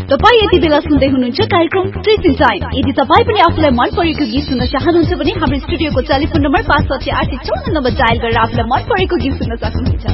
तपाई यति बेला सुन्दै हुनुहुन्छ कार्यक्रम ट्रेसिङ टाइम। यदि तपाई पनि आफुलाई मन परेको गीत सुन्न चाहनुहुन्छ भने हाम्रो स्टुडियोको टेलिफोन नम्बर 56854 डायल गरेर आफुलाई मन परेको गीत सुन्न सक्नुहुन्छ।